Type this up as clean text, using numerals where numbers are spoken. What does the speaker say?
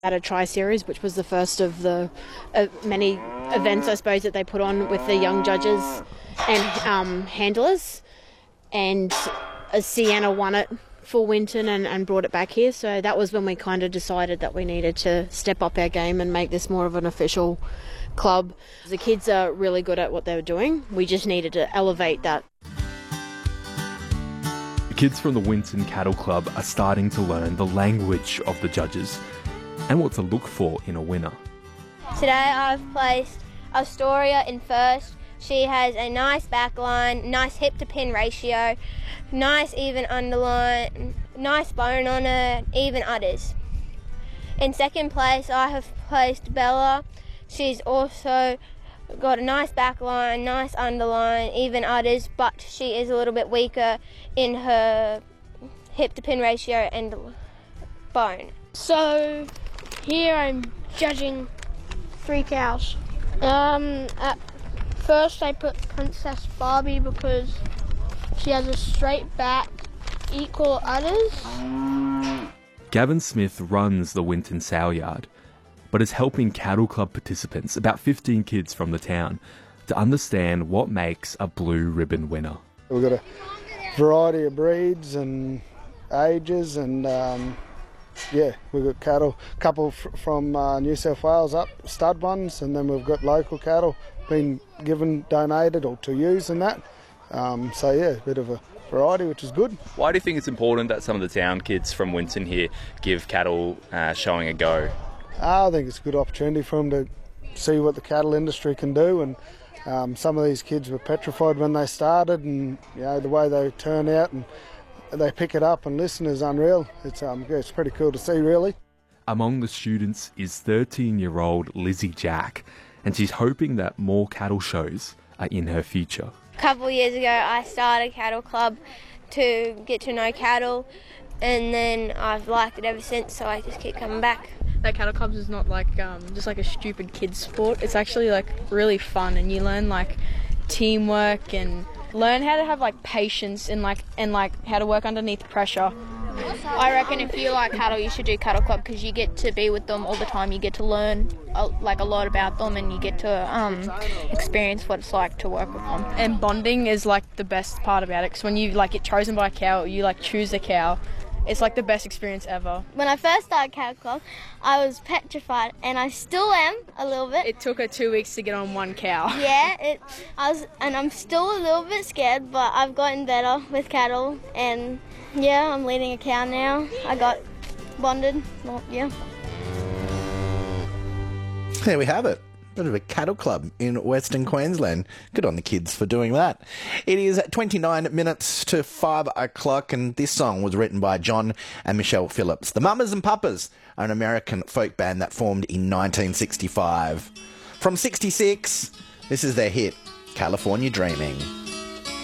At a tri-series, which was the first of the many events, I suppose, that they put on with the young judges and handlers. And Sienna won it for Winton and brought it back here. So that was when we kind of decided that we needed to step up our game and make this more of an official club. The kids are really good at what they were doing. We just needed to elevate that. The kids from the Winton Cattle Club are starting to learn the language of the judges and what to look for in a winner. Today I've placed Astoria in first. She has a nice back line, nice hip to pin ratio, nice even underline, nice bone on her, even udders. In second place I have placed Bella. She's also got a nice back line, nice underline, even udders, but she is a little bit weaker in her hip to pin ratio and bone. So here I'm judging 3 cows. At first I put Princess Barbie because she has a straight back, equal udders. Gavin Smith runs the Winton Sow Yard, but is helping Cattle Club participants, about 15 kids from the town, to understand what makes a blue ribbon winner. We've got a variety of breeds and ages, and we've got cattle, a couple from New South Wales up, stud ones, and then we've got local cattle being given, donated or to use and that. A bit of a variety, which is good. Why do you think it's important that some of the town kids from Winton here give cattle showing a go? I think it's a good opportunity for them to see what the cattle industry can do, and some of these kids were petrified when they started, and the way they turn out and they pick it up and listen is unreal. It's pretty cool to see, really. Among the students is 13-year-old Lizzie Jack, and she's hoping that more cattle shows are in her future. A couple of years ago I started a cattle club to get to know cattle, and then I've liked it ever since, so I just keep coming back. That cattle clubs is not like just like a stupid kids sport. It's actually like really fun, and you learn like teamwork and learn how to have like patience and how to work underneath pressure. I reckon if you like cattle, you should do cattle club because you get to be with them all the time. You get to learn a lot about them, and you get to experience what it's like to work with them. And bonding is like the best part about it, because when you like get chosen by a cow, or you like choose a cow, it's like the best experience ever. When I first started Cattle Club, I was petrified, and I still am a little bit. It took her 2 weeks to get on one cow. Yeah, and I'm still a little bit scared, but I've gotten better with cattle, and I'm leading a cow now. I got bonded. Well, yeah. There we have it. Bit of a cattle club in Western Queensland. Good on the kids for doing that. It is 29 minutes to 5 o'clock, and this song was written by John and Michelle Phillips. The Mamas and Papas are an American folk band that formed in 1965. From 66, this is their hit, California Dreaming.